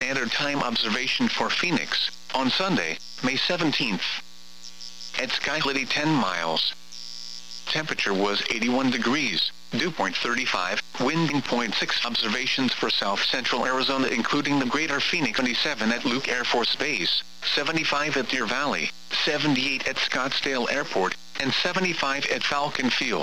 Standard Time observation for Phoenix, on Sunday, May 17th. At Skylity 10 miles. Temperature was 81 degrees, dew point 35, wind 0.6. Observations for South Central Arizona including the Greater Phoenix. 77 at Luke Air Force Base, 75 at Deer Valley, 78 at Scottsdale Airport, and 75 at Falcon Field.